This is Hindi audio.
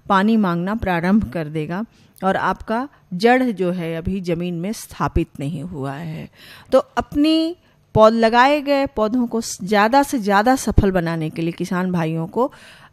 पानी मांगना प्रारंभ कर देगा और आपका जड़ जो है अभी ज़मीन में स्थापित नहीं हुआ है। तो अपनी लगाए गए पौधों को ज़्यादा से ज़्यादा सफल बनाने के लिए किसान भाइयों को